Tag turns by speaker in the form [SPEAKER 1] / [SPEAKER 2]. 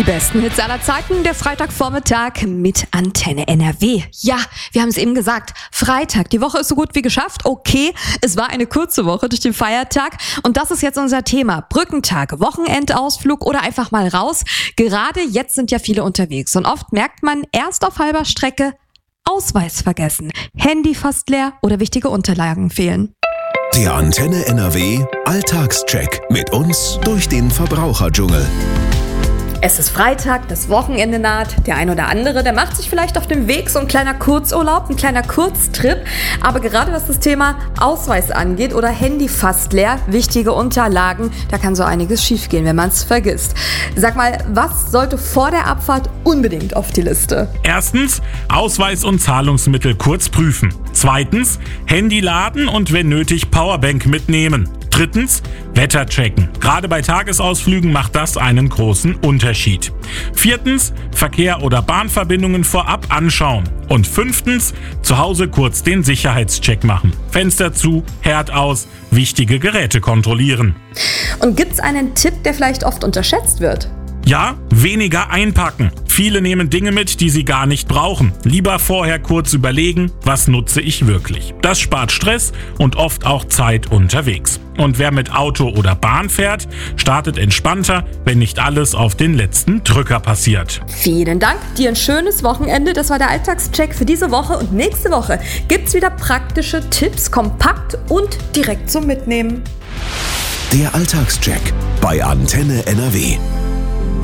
[SPEAKER 1] Die besten Hits aller Zeiten, der Freitagvormittag mit Antenne NRW. Ja, wir haben es eben gesagt, Freitag, die Woche ist so gut wie geschafft. Okay, es war eine kurze Woche durch den Feiertag und das ist jetzt unser Thema. Brückentag, Wochenendausflug oder einfach mal raus. Gerade jetzt sind ja viele unterwegs und oft merkt man erst auf halber Strecke, Ausweis vergessen, Handy fast leer oder wichtige Unterlagen fehlen.
[SPEAKER 2] Der Antenne NRW Alltagscheck mit uns durch den Verbraucherdschungel.
[SPEAKER 1] Es ist Freitag, das Wochenende naht. Der ein oder andere, der macht sich vielleicht auf dem Weg so ein kleiner Kurzurlaub, ein kleiner Kurztrip. Aber gerade was das Thema Ausweis angeht oder Handy fast leer, wichtige Unterlagen, da kann so einiges schiefgehen, wenn man es vergisst. Sag mal, was sollte vor der Abfahrt unbedingt auf die Liste?
[SPEAKER 3] Erstens, Ausweis und Zahlungsmittel kurz prüfen. Zweitens, Handy laden und wenn nötig Powerbank mitnehmen. Drittens, Wetter checken. Gerade bei Tagesausflügen macht das einen großen Unterschied. Viertens, Verkehr oder Bahnverbindungen vorab anschauen. Und fünftens, zu Hause kurz den Sicherheitscheck machen. Fenster zu, Herd aus, wichtige Geräte kontrollieren.
[SPEAKER 1] Und gibt's einen Tipp, der vielleicht oft unterschätzt wird?
[SPEAKER 3] Ja, weniger einpacken. Viele nehmen Dinge mit, die sie gar nicht brauchen. Lieber vorher kurz überlegen, was nutze ich wirklich. Das spart Stress und oft auch Zeit unterwegs. Und wer mit Auto oder Bahn fährt, startet entspannter, wenn nicht alles auf den letzten Drücker passiert.
[SPEAKER 1] Vielen Dank, dir ein schönes Wochenende. Das war der Alltagscheck für diese Woche und nächste Woche gibt's wieder praktische Tipps, kompakt und direkt zum Mitnehmen.
[SPEAKER 2] Der Alltagscheck bei Antenne NRW.